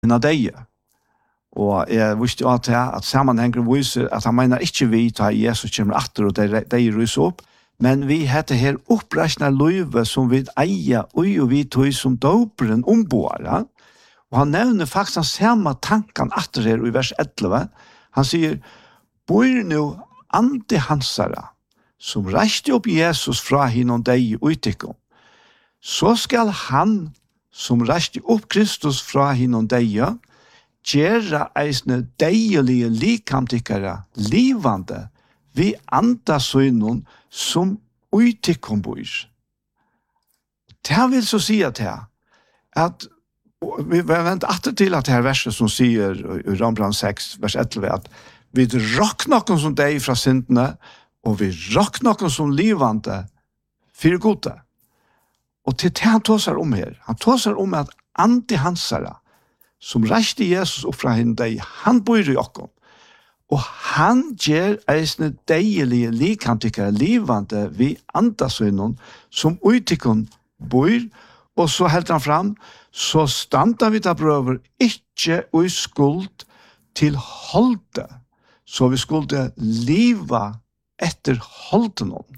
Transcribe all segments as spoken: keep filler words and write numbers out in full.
hinna deg. Og jeg visste jo at, at sammenhengen viser at han mener ikke vi tar Jesus kommer atter og de, de ryser opp, men vi heter her oppreisende løyve som vi eier og vi tog som dåperen ombår. Ja? Og han nevner faktisk den samme tanken atter her i vers elleve. Han sier, bor nå ande hansara, som reiste opp Jesus fra hinnom deg utikkom, så skal han, som reiste opp Kristus fra hinnom deg, gjøre eisne deilige likamtikkere livande vi anda søgnon som utikkom bor. Det vil så si at her, at vi venter atter til at det her verset som sier i Rombrand seks, vers elleve, at vi råk noen som deg fra syndene, og vi råk noen som livande for gode. Og til det han tåser om her, han tåser om at anti-hansara, som reiste Jesus opp fra henne deg, han bor i okken. Og han gjør eisne deilige likamtikkere livande vi andasøgnon som utikon bor, og så helt han fram, så standa vi da brøver ikke og skuld til holde, så vi skulle liva etter holden om.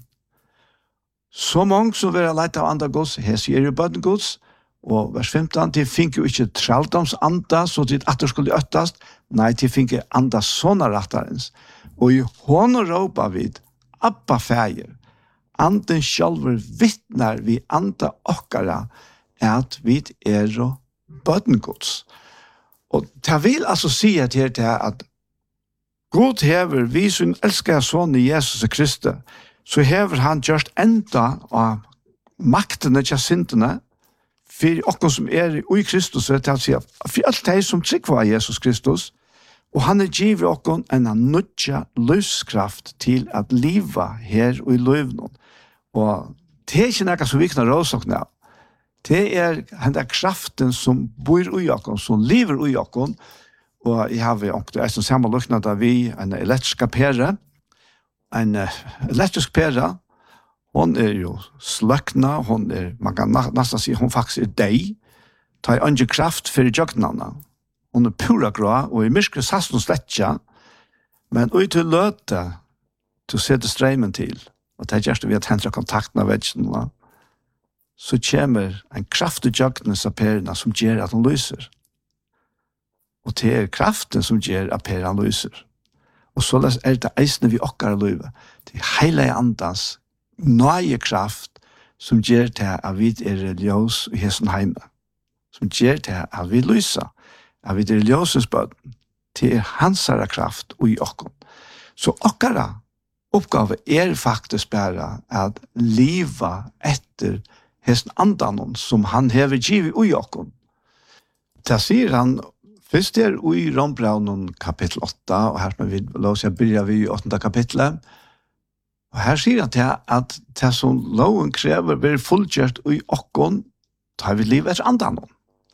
Så mange som vil ha leit av andre gods, her sier jo bøtten gods, og vers femten, de fikk jo ikke trelldomsanda, så de atter skulle øttast, nei, de fikk anda sånne rettarens. Og i hånd og råpa vid, Abba fæger, anden sjálfur vittnar vi anda okkara, at vi er og bøtengods. Og det vil altså si at her til at God hever, vi som elsker sånn i Jesus Kristus, så hever han gjørst enda av maktene til syndene, for oss som er i Kristus, til å si, for alt de som trykker av Jesus Kristus, og han er givet oss en nødja løskraft til at liva her og i løvnen. Og det er ikke noe som vi kan råsakne av. Det er den kraften som bor i oss, som lever i oss, og jeg har vi også, jeg som samme lukna da vi, en elektrisk pære, en elektrisk pære, hon er jo sløkna, hon er, man kan nesten si, hon faktisk er deg, tar andre kraft for jøgnene. Hon er pura grå, og i myrskre sass noen sletja, men ui til løte, til å sette streimen til, og det er gjørst vi har tentra kontakten av vetsjene, så kommer en kraftig jøgnene av perene som gjør at hon lyser. Og det er kraften som gjør at perene lyser. Og så er det eisene vi okkar løyve, det er hele andans nøye kraft som gjør til at vi er religiøs i hessen heime. Som gjør til at vi lyser, at vi er religiøsens bøten. Det er hansara kraft i okken. Så okkara oppgave er faktisk bare at liva etter hessen andanon som han hever givet i okken. Det sier han, først er i Rombraunen kapittel åtta, og her skal vi lov seg begynne vi i åttende kapittelet. Og her sier han til at det som loven krever blir fullgjørt i okken, tar vi liv etter andanon.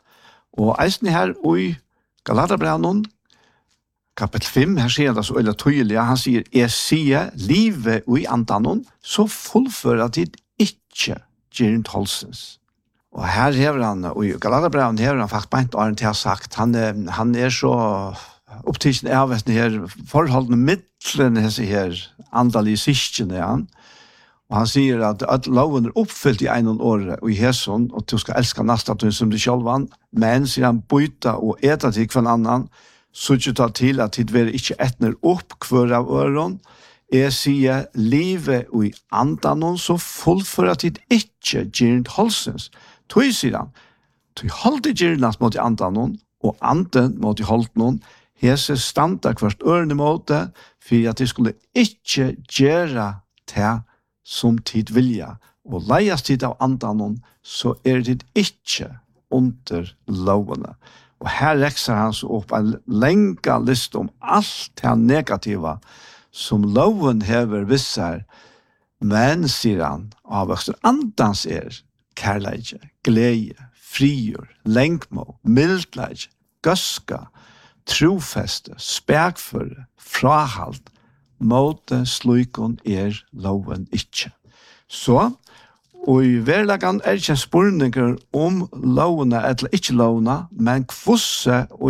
Og eisen her i Galaterbraunen, kapittel fem, her sier han det så øyla tydelig, han sier, jeg sier livet i andanon, så fullfører det ikke gjerne holsens. Og her hever han, og i Galaterbraunen hever han faktisk beint åren til å ha sagt, han er, han er så opptidsen av denne her forholdene midtlen disse her andalige syskjene, ja. Og han sier at, at loven er oppfyllt i en år og i hesson, og du skal elske nastatun som du selv vann, men sier han byta og eta til hver annan, så ikke ta til at det vil ikke etner opp hver av øren, jeg sier livet og i andanon, så fullfører at det ikke gjerne holsens. Tøy, sier han, tøy holde gjerne mot i andanon, og anden mot i holden, hese standa hvert ørende måte, for at de skulle ikke gjøre det som tid vilja, og leias tid av andanon, så er det ikke under lovene. Og her rekser han så opp en lenga list om alt det negativa som loven hever visser, men, sier han, avvokser andans er kærleidje, glede, frigjør, lengmå, mildleidje, gøska, trofeste, spekføre, frahalt, måte sluikon er loven ikke. Så, Og i verlagan er ikke spurninger om lovene eller ikke lovene, men kvosse og